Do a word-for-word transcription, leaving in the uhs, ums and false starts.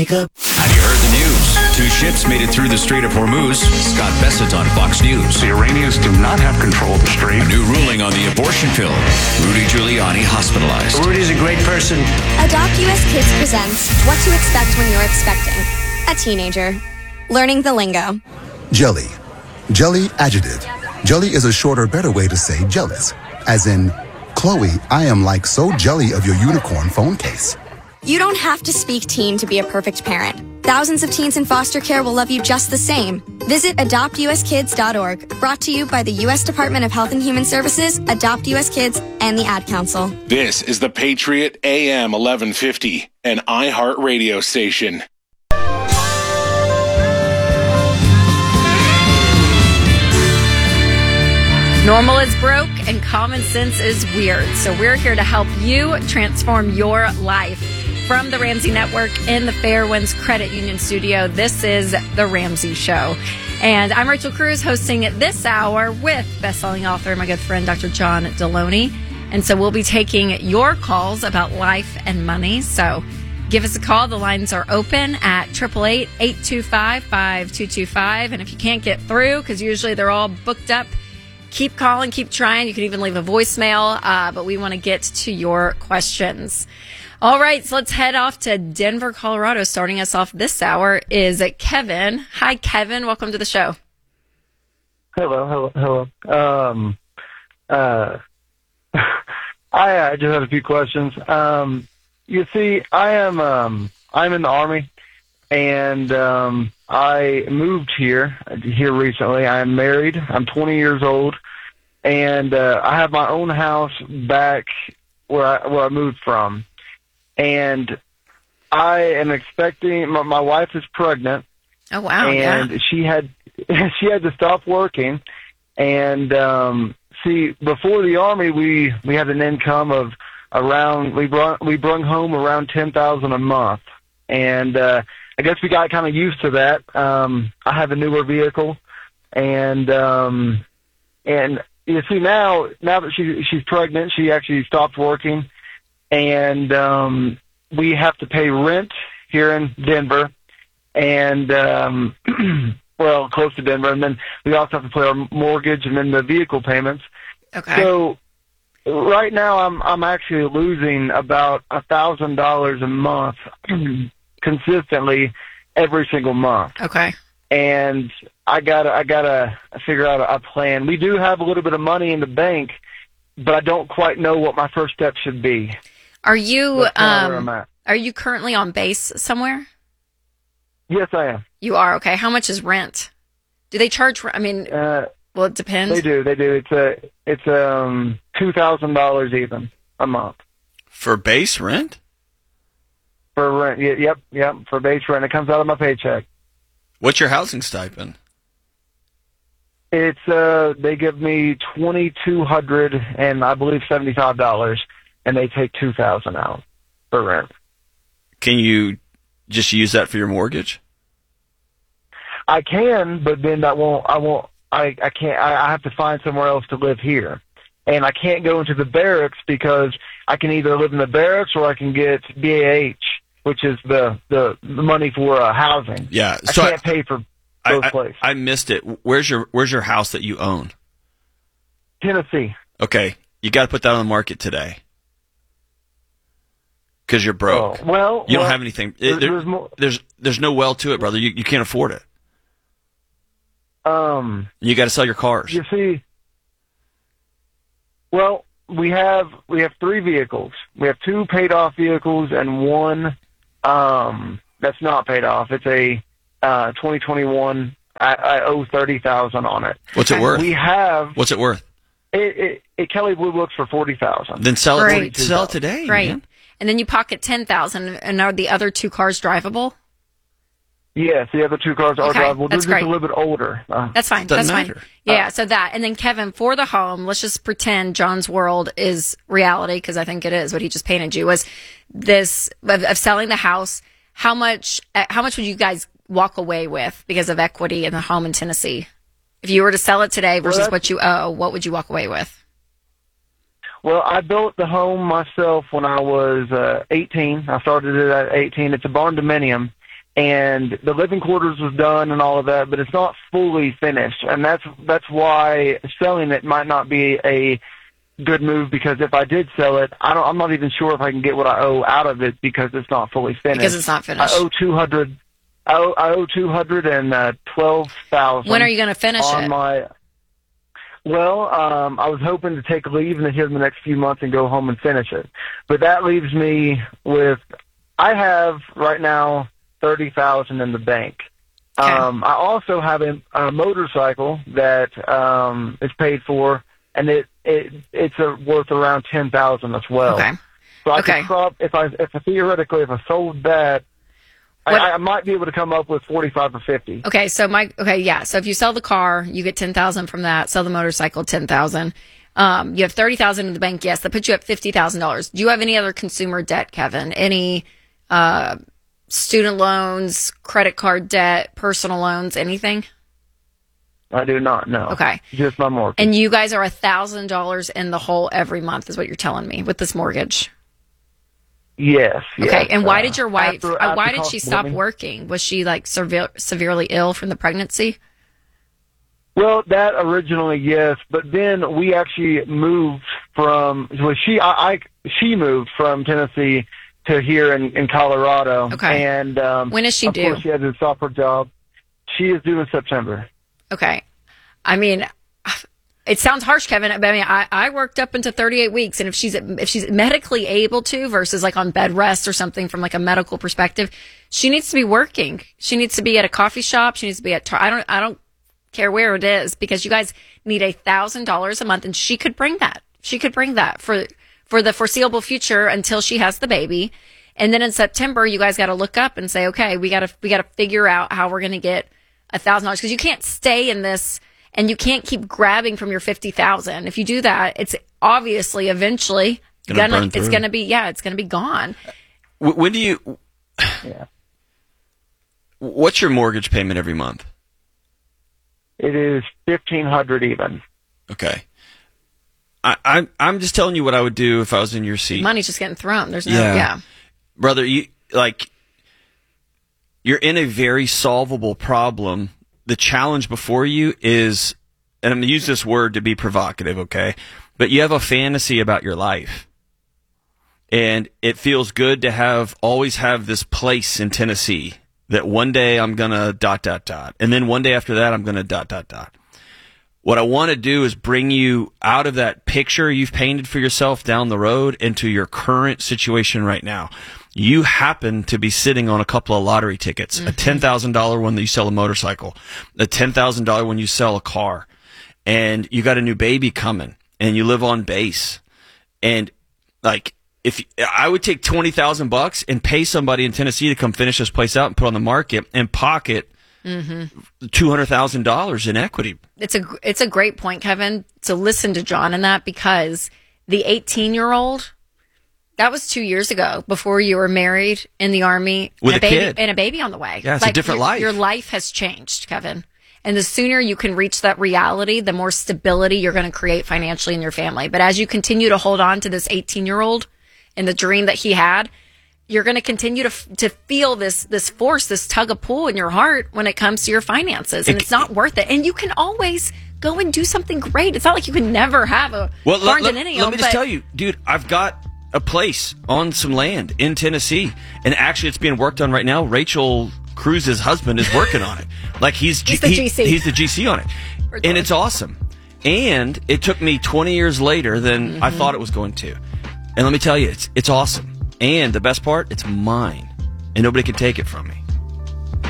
Have you heard the news? Two ships made it through the Strait of Hormuz. Scott Bessett on Fox News. The Iranians do not have control of the strait. A new ruling on the abortion pill. Rudy Giuliani hospitalized. Rudy's a great person. Adopt U S Kids presents What to Expect When You're Expecting a Teenager. Learning the lingo. Jelly. Jelly adjective. Jelly is a shorter, better way to say jealous. As in, Chloe, I am like so jelly of your unicorn phone case. You don't have to speak teen to be a perfect parent. Thousands of teens in foster care will love you just the same. Visit adopt u s kids dot org. Brought to you by the U S Department of Health and Human Services, Adopt U S Kids, and the Ad Council. This is the Patriot A M eleven fifty, an iHeart radio station. Normal is broke and common sense is weird. So we're here to help you transform your life. From the Ramsey Network in the Fairwinds Credit Union studio, this is The Ramsey Show. And I'm Rachel Cruz hosting this hour with best-selling author, my good friend, Doctor John Deloney. And so we'll be taking your calls about life and money. So give us a call. The lines are open at eight eight eight, eight two five, five two two five. And if you can't get through, because usually they're all booked up, keep calling, keep trying. You can even leave a voicemail, uh, but we want to get to your questions. All right, so let's head off to Denver, Colorado. Starting us off this hour is Kevin. Hi, Kevin. Welcome to the show. Hello, hello, hello. Um, uh, I uh, just had a few questions. Um, you see, I am um, I'm in the Army, and um, I moved here here recently. I'm married. I'm twenty years old, and uh, I have my own house back where I, where I moved from. And I am expecting. My, my wife is pregnant. Oh wow! And yeah. she had she had to stop working. And um, see, before the Army, we we had an income of around we brought we brung home around ten thousand a month. And uh, I guess we got kind of used to that. Um, I have a newer vehicle, and um, and you see now now that she she's pregnant, she actually stopped working. And um, we have to pay rent here in Denver, and um, well, close to Denver, and then we also have to pay our mortgage and then the vehicle payments. Okay. So right now, I'm I'm actually losing about a thousand dollars a month consistently every single month. Okay. And I gotta I gotta figure out a, a plan. We do have a little bit of money in the bank, but I don't quite know what my first step should be. Are you That's kinda where I'm um at. are you currently on base somewhere? Yes, I am. You are. Okay. How much is rent? Do they charge? I mean, Uh, well, it depends. they do. They do. It's a it's um two thousand dollars even a month For base rent? for rent. Y- Yep, yep. For base rent, it comes out of my paycheck. What's your housing stipend? It's uh they give me twenty two hundred and I believe seventy five dollars, and they take two thousand out for rent. Can you just use that for your mortgage? I can, but then that won't. I won't. I I can't. I, I have to find somewhere else to live here, and I can't go into the barracks because I can either live in the barracks or I can get B A H, which is the the, the money for uh, housing. Yeah, I so can't I, pay for I, those I, places. I missed it. Where's your Where's your house that you own? Tennessee. Okay, you got to put that on the market today because you're broke. Oh, well, you don't well, have anything. There's, There- there's more. there's there's no well to it, brother. You you can't afford it. Um. You got to sell your cars. You see. Well, we have we have three vehicles. We have two paid off vehicles and one um that's not paid off. It's a uh twenty twenty-one. I, I owe thirty thousand on it. What's it worth? We have What's it worth? it. It, it Kelly Blue Books for forty thousand. Then sell Great. it. Sell it today. Right. man. And then you pocket ten thousand. And are the other two cars drivable? Yes, the other two cars are Okay, drivable. They're that's just great. a little bit older. Uh, That's fine. Doesn't That's matter. fine. Yeah. So that, and then Kevin, for the home, let's just pretend John's world is reality, because I think it is what he just painted you. Was this of, of selling the house? How much? uh, How much would you guys walk away with because of equity in the home in Tennessee? If you were to sell it today versus Well, what you owe, what would you walk away with? Well, I built the home myself when I was uh, eighteen. I started it at eighteen. It's a barn dominium, and the living quarters was done and all of that, but it's not fully finished, and that's that's why selling it might not be a good move, because if I did sell it, I don't, I'm not even sure if I can get what I owe out of it because it's not fully finished. Because it's not finished. I owe two hundred. I owe, I owe two hundred and twelve thousand. When are you going to finish on it? My, well, um, I was hoping to take a leave in the, here in the next few months and go home and finish it, but that leaves me with. I have right now thirty thousand in the bank. Okay. Um, I also have a, a motorcycle that um, is paid for, and it, it it's a, worth around ten thousand as well. Okay. So I Okay. could crop if I if I, theoretically if I sold that, I, What- I might be able to come up with forty five or fifty. Okay, so my okay, yeah. So if you sell the car, you get ten thousand from that. Sell the motorcycle, ten thousand. Um, you have thirty thousand in the bank. Yes, that puts you at fifty thousand dollars. Do you have any other consumer debt, Kevin? Any uh, student loans, credit card debt, personal loans, anything? I do not know. Okay, Just my mortgage. and you guys are a thousand dollars in the hole every month, is what you're telling me with this mortgage. Yes. Okay, yes. and why Uh, did your wife? after- uh, why after did she cost stop living- working? Was she like severe, severely ill from the pregnancy? Well, that originally, yes, but then we actually moved from. Well, she, I, I she moved from Tennessee to here in, in Colorado. Okay. And um, When is she of due? course, she had to stop her job. She is due in September. Okay. I mean, it sounds harsh, Kevin. But I mean, I, I worked up into thirty-eight weeks, and if she's if she's medically able to, versus like on bed rest or something from like a medical perspective, she needs to be working. She needs to be at a coffee shop. She needs to be at. Tar- I don't. I don't care where it is, because you guys need a thousand dollars a month, and she could bring that. She could bring that for for the foreseeable future until she has the baby. And then in September, you guys got to look up and say, okay, we got to we got to figure out how we're going to get a thousand dollars, because you can't stay in this and you can't keep grabbing from your fifty thousand. If you do that, it's obviously eventually Gonna gonna, burn it's through. going to be yeah, it's going to be gone. Wh- When do you? Yeah. What's your mortgage payment every month? It is fifteen hundred even. Okay. I, I'm I'm just telling you what I would do if I was in your seat. Money's just getting thrown. There's no Yeah. yeah. Brother, you like you're in a very solvable problem. The challenge before you is, and I'm going to use this word to be provocative, okay? But you have a fantasy about your life. And it feels good to have always have this place in Tennessee that one day I'm going to dot, dot, dot. And then one day after that, I'm going to dot, dot, dot. What I want to do is bring you out of that picture you've painted for yourself down the road into your current situation right now. You happen to be sitting on a couple of lottery tickets, mm-hmm. a ten thousand dollars one that you sell a motorcycle, a ten thousand dollars when you sell a car, and you got a new baby coming, and you live on base. And like, if I would take twenty thousand bucks and pay somebody in Tennessee to come finish this place out and put on the market and pocket mm-hmm. two hundred thousand dollars in equity. It's a it's a great point, Kevin, to listen to John in that, because the eighteen-year-old, that was two years ago, before you were married, in the Army, with and a, a baby kid and a baby on the way. Yeah, it's a different your, life. Your life has changed, Kevin. And the sooner you can reach that reality, the more stability you're going to create financially in your family. But as you continue to hold on to this eighteen-year-old and the dream that he had, you're going to continue to to feel this this force, this tug of pull in your heart when it comes to your finances, and It- it's not worth it. And you can always go and do something great. It's not like you can never have a Well, let, barn let, dominium. let me just but tell you, dude, I've got a place on some land in Tennessee, and actually it's being worked on right now. Rachel Cruz's husband is working on it. Like he's, He's the he- G C. He's the G C on it. And it's awesome. And it took me twenty years later than Mm-hmm. I thought it was going to. And let me tell you, it's it's awesome. And the best part, it's mine. And nobody can take it from me.